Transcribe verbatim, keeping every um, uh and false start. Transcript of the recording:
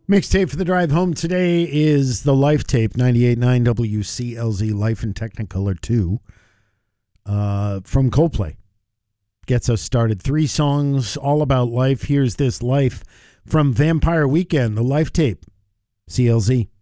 Mixtape for the drive home today is the Life Tape, ninety-eight point nine W C L Z, Life in Technicolor two, uh, from Coldplay. Gets us started. Three songs all about life. Here's This Life from Vampire Weekend, the Life Tape, C L Z.